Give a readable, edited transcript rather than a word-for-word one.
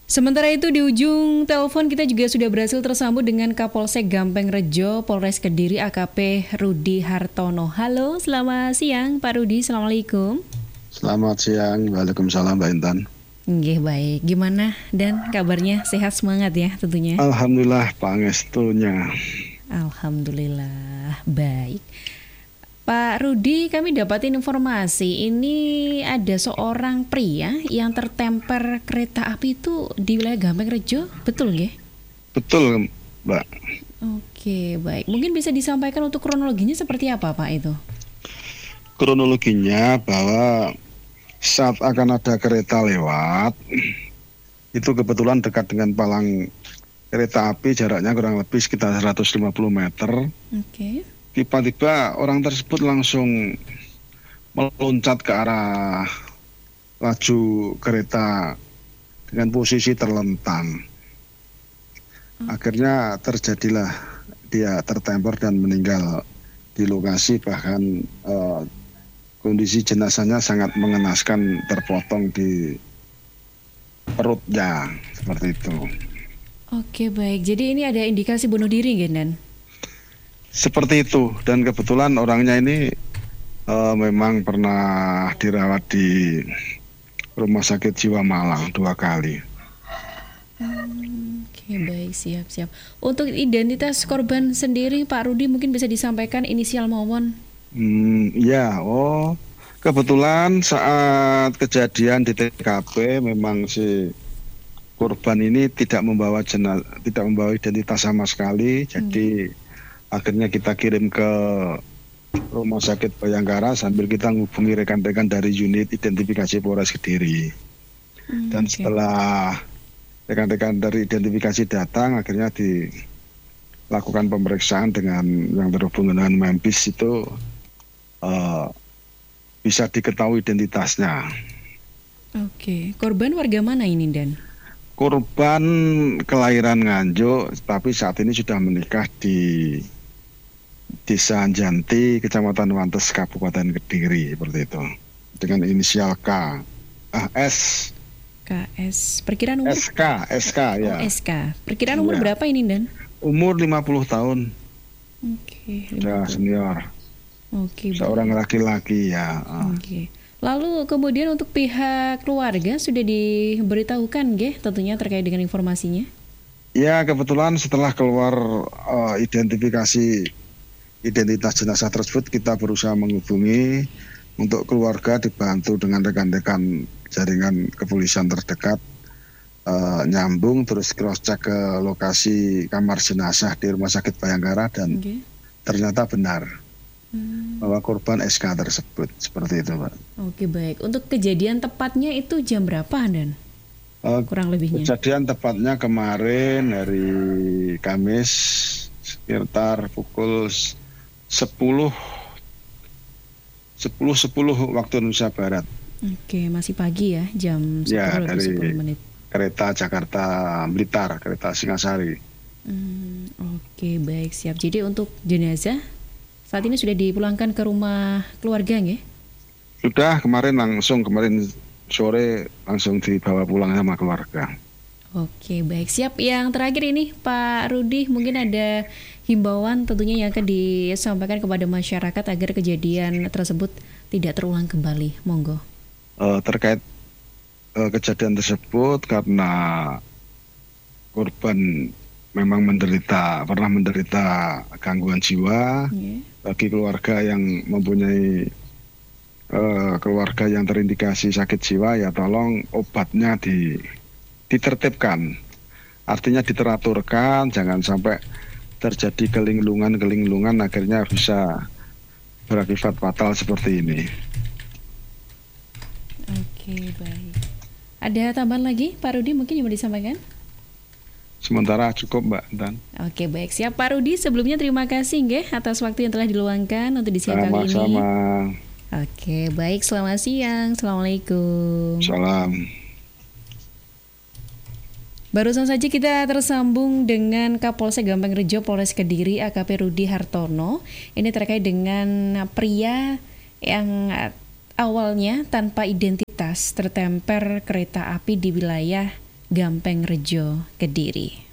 Sementara itu di ujung telepon kita juga sudah berhasil tersambung dengan Kapolsek Gampeng Rejo, Polres Kediri AKP Rudi Hartono. Halo, selamat siang Pak Rudi, Assalamualaikum. Selamat siang, Waalaikumsalam Mbak Intan. Nggih, baik. Gimana dan kabarnya? Sehat semangat ya tentunya? Alhamdulillah pangestunya. Alhamdulillah, baik. Pak Rudi, kami dapatin informasi ini ada seorang pria yang tertemper kereta api itu di wilayah Gampeng Rejo, betul nggih? Betul Mbak. Oke, baik. Mungkin bisa disampaikan untuk kronologinya seperti apa Pak itu? Kronologinya bahwa saat akan ada kereta lewat, itu kebetulan dekat dengan palang kereta api, jaraknya kurang lebih sekitar 150 meter. Oke. Tiba-tiba orang tersebut langsung meloncat ke arah laju kereta dengan posisi terlentang. Akhirnya terjadilah dia tertemper dan meninggal di lokasi, bahkan kondisi jenazahnya sangat mengenaskan, terpotong di perutnya, seperti itu. Oke, baik. Jadi ini ada indikasi bunuh diri nggih, Dan? Seperti itu, dan kebetulan orangnya ini memang pernah dirawat di Rumah Sakit Jiwa Malang 2 kali. Oke, baik, siap. Untuk identitas korban sendiri, Pak Rudi mungkin bisa disampaikan inisial mawon. Kebetulan saat kejadian di TKP memang si korban ini tidak membawa identitas sama sekali, jadi akhirnya kita kirim ke Rumah Sakit Bayangkara sambil kita menghubungi rekan-rekan dari unit identifikasi Polres Kediri. Dan setelah rekan-rekan dari identifikasi datang, akhirnya dilakukan pemeriksaan dengan yang terhubung dengan Mempis itu bisa diketahui identitasnya. Oke, korban warga mana ini, Dan? Korban kelahiran Nganjuk, tapi saat ini sudah menikah di Desa Anjanti, Kecamatan Wantes, Kabupaten Kediri, seperti itu. Dengan inisial K. S. KS. Perkiraan umur? SK ya. SK. Perkiraan umur berapa ini, Dan? Umur 50 tahun. Oke. Sudah senior. Oke. Seorang laki-laki ya. Oke. Lalu kemudian untuk pihak keluarga sudah diberitahukan nggih tentunya terkait dengan informasinya? Ya, kebetulan setelah keluar identitas jenazah tersebut, kita berusaha menghubungi untuk keluarga, dibantu dengan rekan-rekan jaringan kepolisian terdekat, nyambung terus cross check ke lokasi kamar jenazah di Rumah Sakit Bayangkara dan ternyata benar bahwa korban SK tersebut, seperti itu Pak. Oke, baik. Untuk kejadian tepatnya itu jam berapa, Dan? Kurang lebihnya. Kejadian tepatnya kemarin hari Kamis sekitar pukul 10.10 waktu Indonesia Barat. Oke, masih pagi ya, jam 10 ya, lebih 10 menit. Kereta Jakarta Blitar, kereta Singasari. Oke, baik, siap. Jadi untuk jenazah saat ini sudah dipulangkan ke rumah keluarga nggih? Sudah, kemarin sore langsung dibawa pulang sama keluarga. Oke, baik, siap. Yang terakhir ini Pak Rudi, mungkin ada himbauan tentunya yang akan disampaikan kepada masyarakat agar kejadian tersebut tidak terulang kembali. Monggo. Terkait kejadian tersebut, karena korban memang pernah menderita gangguan jiwa, bagi keluarga yang mempunyai keluarga yang terindikasi sakit jiwa, ya tolong obatnya ditertibkan, artinya diteraturkan, jangan sampai terjadi kelinglungan akhirnya bisa berakibat fatal seperti ini. Oke, baik. Ada tambahan lagi Pak Rudi mungkin yang mau disampaikan? Sementara cukup Mbak Dan. Oke, baik, siap Pak Rudi. Sebelumnya terima kasih nggih atas waktu yang telah diluangkan untuk di siang kali ini. Sama-sama. Oke, baik, selamat siang. Assalamualaikum. Salam. Barusan saja kita tersambung dengan Kapolsek Gampeng Rejo, Polres Kediri, AKP Rudi Hartono. Ini terkait dengan pria yang awalnya tanpa identitas tertemper kereta api di wilayah Gampeng Rejo, Kediri.